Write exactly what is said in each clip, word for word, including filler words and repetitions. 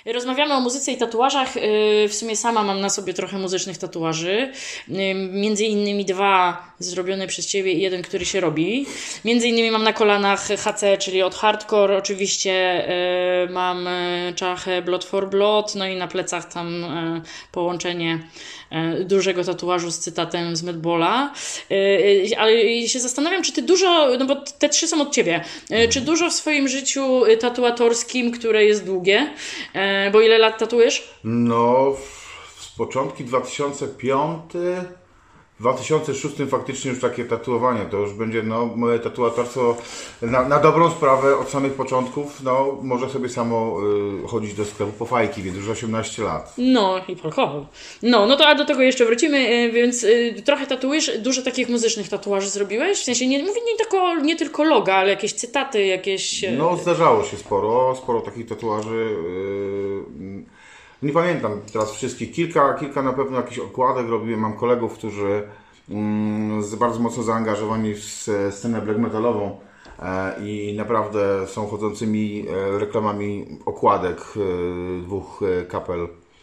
Rozmawiamy o muzyce i tatuażach. W sumie sama mam na sobie trochę muzycznych tatuaży. Między innymi dwa zrobione przez Ciebie i jeden, który się robi. Między innymi mam na kolanach H C, czyli od Hardcore. Oczywiście mam czachę Blood for Blood, no i na plecach tam połączenie dużego tatuażu z cytatem z Madballa. Ale się zastanawiam, czy Ty dużo, no bo te trzy są od Ciebie, czy dużo w swoim życiu tatuatorskim, które jest długie, bo ile lat tatuujesz? No, z początku dwa tysiące piąty, w dwa tysiące szóstym faktycznie już takie tatuowanie, to już będzie no, moje tatuatorstwo na, na dobrą sprawę od samych początków, no może sobie samo y, chodzić do sklepu po fajki, więc już osiemnaście lat. No i alkohol. No, no to a do tego jeszcze wrócimy, y, więc y, trochę tatuujesz, dużo takich muzycznych tatuaży zrobiłeś? W sensie nie mówię nie tylko, nie tylko loga, ale jakieś cytaty, jakieś... Y... No zdarzało się sporo, sporo takich tatuaży. Yy, Nie pamiętam teraz wszystkich. Kilka, kilka na pewno jakichś okładek robiłem. Mam kolegów, którzy mm, bardzo mocno zaangażowani w scenę black metalową e, i naprawdę są chodzącymi e, reklamami okładek e, dwóch e, kapel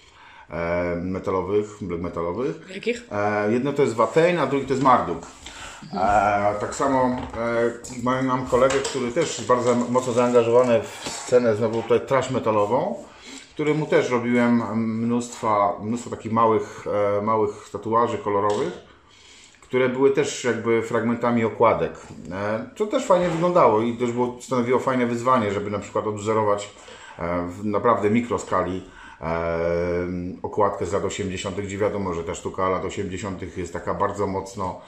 e, metalowych, black metalowych. Jakich? E, jedno to jest Watain, a drugi to jest Marduk. E, tak samo e, mam kolegę, który też jest bardzo mocno zaangażowany w scenę znowu tutaj trash metalową, któremu też robiłem mnóstwo, mnóstwo takich małych, e, małych tatuaży kolorowych, które były też jakby fragmentami okładek. E, to też fajnie wyglądało i też było, stanowiło fajne wyzwanie, żeby na przykład odwzorować e, w naprawdę mikroskali e, okładkę z lat osiemdziesiątych, gdzie wiadomo, że ta sztuka lat osiemdziesiątych jest taka bardzo mocno,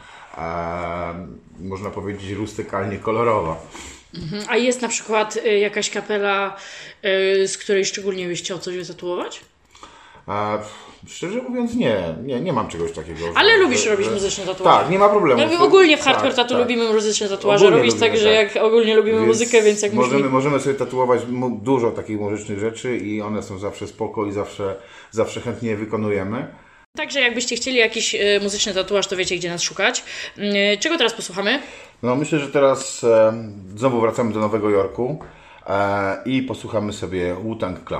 e, można powiedzieć, rustykalnie kolorowa. A jest na przykład y, jakaś kapela, y, z której szczególnie byś chciał coś wytatuować? E, szczerze mówiąc nie, nie, nie mam czegoś takiego. Ale że, lubisz że, robić że... muzyczne tatuaże. Tak, nie ma problemu. No, ogólnie w Hardcore tak, Tattoo tak. lubimy muzyczne tatuaże Ogólnie robić, lubimy, także tak. jak ogólnie lubimy Więc muzykę, więc jak możemy, myślimy... możemy sobie tatuować mu- dużo takich muzycznych rzeczy i one są zawsze spoko i zawsze, zawsze chętnie je wykonujemy. Także jakbyście chcieli jakiś y, muzyczny tatuaż, to wiecie, gdzie nas szukać. Y, czego teraz posłuchamy? No myślę, że teraz e, znowu wracamy do Nowego Jorku e, i posłuchamy sobie Wu-Tang Clan.